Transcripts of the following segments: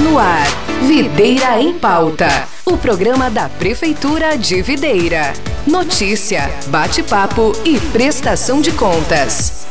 no ar, Videira em Pauta, o programa da Prefeitura de Videira. Notícia, bate-papo e prestação de contas.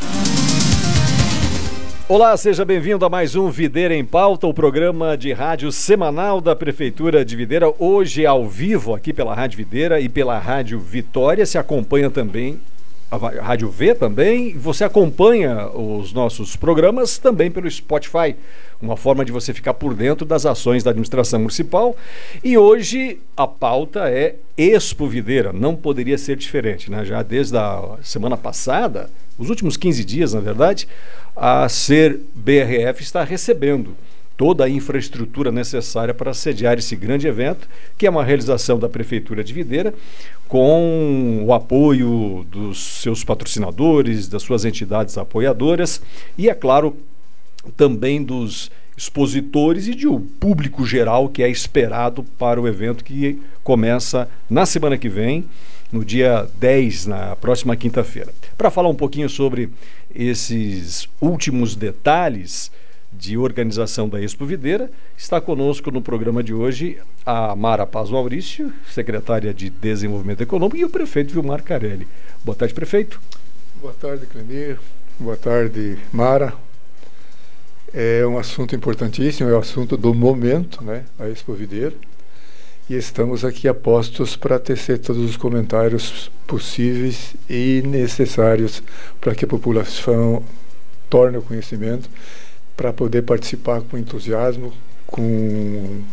Olá, seja bem-vindo a mais um Videira em Pauta, o programa de rádio semanal da Prefeitura de Videira. Hoje ao vivo aqui pela Rádio Videira e pela Rádio Vitória. Se acompanha também a Rádio V também. Você acompanha os nossos programas também pelo Spotify, uma forma de você ficar por dentro das ações da administração municipal. E hoje a pauta é Expo Videira, não poderia ser diferente, né? Já desde a semana passada, os últimos 15 dias, na verdade, a SER-BRF está recebendo toda a infraestrutura necessária para sediar esse grande evento, que é uma realização da Prefeitura de Videira, com o apoio dos seus patrocinadores, das suas entidades apoiadoras e, é claro, também dos expositores e de um público geral que é esperado para o evento que começa na semana que vem, no dia 10, na próxima quinta-feira. Para falar um pouquinho sobre esses últimos detalhes de organização da Expo Videira, está conosco no programa de hoje a Mara Paz Maurício, secretária de Desenvolvimento Econômico, e o prefeito Vilmar Carelli. Boa tarde, prefeito. Boa tarde, Clemir. Boa tarde, Mara. É um assunto importantíssimo, é o assunto do momento, né? A Expo Videira. E estamos aqui a postos para tecer todos os comentários possíveis e necessários para que a população torne o conhecimento, para poder participar com entusiasmo, com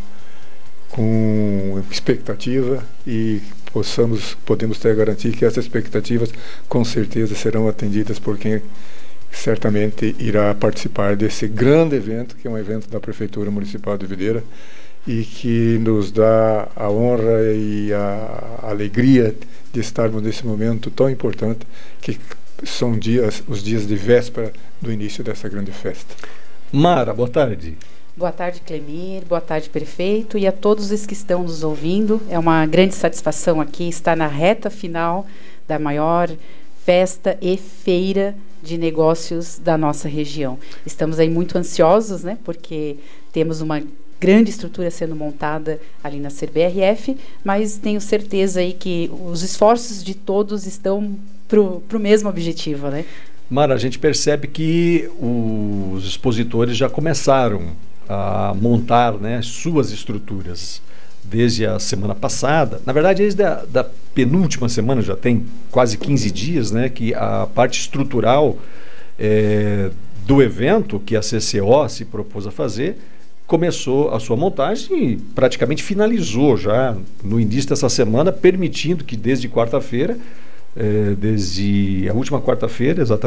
expectativa, e podemos ter a garantia que essas expectativas com certeza serão atendidas por quem certamente irá participar desse grande evento, que é um evento da Prefeitura Municipal de Videira e que nos dá a honra e a alegria de estarmos nesse momento tão importante, que são os dias de véspera do início dessa grande festa. Mara, boa tarde. Boa tarde, Clemir. Boa tarde, prefeito, e a todos os que estão nos ouvindo. É uma grande satisfação aqui estar na reta final da maior festa e feira de negócios da nossa região. Estamos aí muito ansiosos, né, porque temos uma grande estrutura sendo montada ali na SER-BRF, mas tenho certeza aí que os esforços de todos estão pro mesmo objetivo, né? Mara, a gente percebe que os expositores já começaram a montar, né, suas estruturas desde a semana passada. Na verdade, desde a penúltima semana, já tem quase 15 dias, né, que a parte estrutural do evento, que a CCO se propôs a fazer, começou a sua montagem e praticamente finalizou já no início dessa semana, permitindo que desde quarta-feira, desde a última quarta-feira, exatamente,